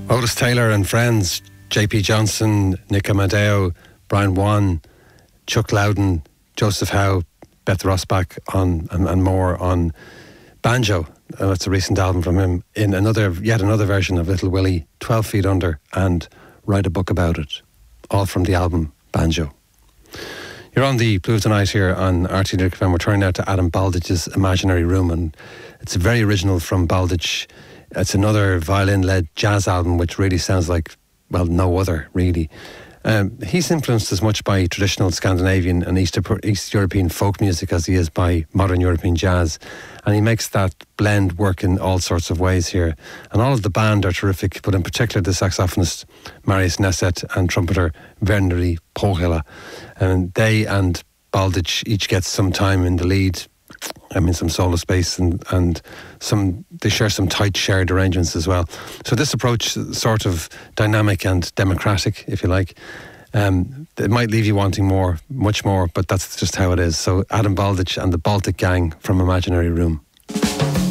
Otis Taylor and friends, JP Johnson, Nick Amadeo, Brian Wan, Chuck Loudon, Joseph Howe, Beth Rossbach and more on banjo. That's a recent album from him, in yet another version of Little Willie, 12 Feet Under, and Write a Book About It, all from the album Banjo. You're on the Blues Tonight here on RT Lyric FM. We're turning now to Adam Baldich's Imaginary Room, and it's very original from Baldich. It's another violin-led jazz album which really sounds like, well, no other, really. He's influenced as much by traditional Scandinavian and East European folk music as he is by modern European jazz. And he makes that blend work in all sorts of ways here. And all of the band are terrific, but in particular the saxophonist Marius Nesset and trumpeter Verneri Pohjola. And they and Baldich each get some time in the lead. I mean, some solo space and they share some tight shared arrangements as well. So this approach is sort of dynamic and democratic, if you like. It might leave you wanting more, much more, but that's just how it is. So Adam Baldich and the Baltic Gang from Imaginary Room.